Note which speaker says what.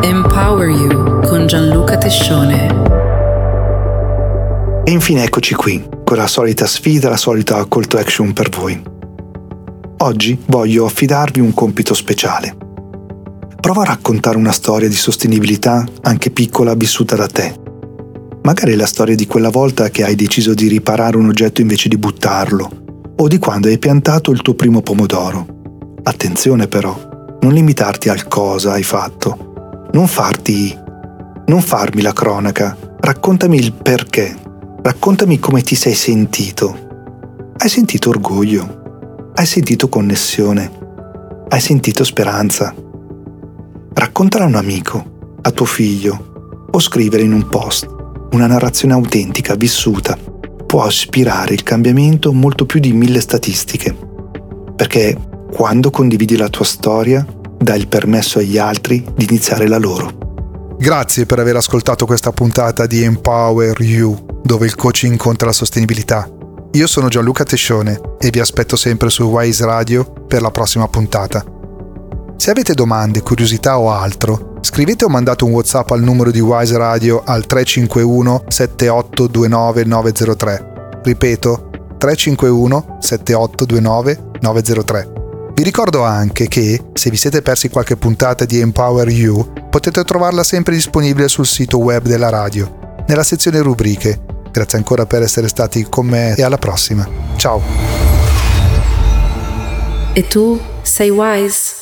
Speaker 1: Empower You con Gianluca Tescione.
Speaker 2: E infine eccoci qui, con la solita sfida, la solita call to action per voi. Oggi voglio affidarvi un compito speciale. Prova a raccontare una storia di sostenibilità, anche piccola, vissuta da te. Magari è la storia di quella volta che hai deciso di riparare un oggetto invece di buttarlo, o di quando hai piantato il tuo primo pomodoro. Attenzione però, non limitarti al cosa hai fatto. Non farmi la cronaca, raccontami il perché. Raccontami come ti sei sentito. Hai sentito orgoglio? Hai sentito connessione? Hai sentito speranza? Raccontala a un amico, a tuo figlio, o scrivere in un post. Una narrazione autentica, vissuta, può ispirare il cambiamento molto più di 1000 statistiche. Perché quando condividi la tua storia, dai il permesso agli altri di iniziare la loro.
Speaker 3: Grazie per aver ascoltato questa puntata di Empower You, dove il coaching incontra la sostenibilità. Io sono Gianluca Tescione e vi aspetto sempre su Wise Radio per la prossima puntata. Se avete domande, curiosità o altro, scrivete o mandate un WhatsApp al numero di Wise Radio al 351 7829 903. Ripeto, 351 7829 903. Vi ricordo anche che, se vi siete persi qualche puntata di Empower You, potete trovarla sempre disponibile sul sito web della radio, nella sezione rubriche. Grazie ancora per essere stati con me e alla prossima. Ciao!
Speaker 1: E tu sei wise?